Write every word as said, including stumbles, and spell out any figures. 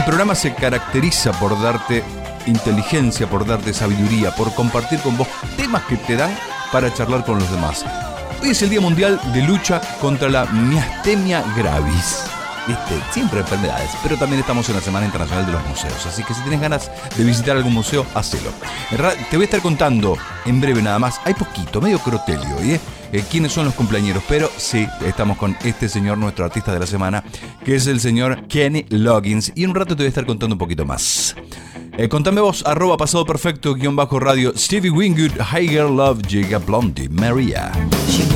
programa se caracteriza por darte inteligencia, por darte sabiduría, por compartir con vos temas que te dan para charlar con los demás. Hoy es el Día Mundial de Lucha contra la Miastemia Gravis. ¿Viste? Siempre enfermedades, pero también estamos en la Semana Internacional de los Museos, así que si tienes ganas de visitar algún museo, hacelo. Te voy a estar contando en breve nada más, hay poquito, medio crotelio, ¿eh? Eh, quiénes son los cumpleañeros, pero sí, estamos con este señor, nuestro artista de la semana, que es el señor Kenny Loggins, y en un rato te voy a estar contando un poquito más. Eh, contame vos, arroba pasado perfecto, guión bajo radio, Stevie Winwood, Higher Love, Giga Blondie, Maria.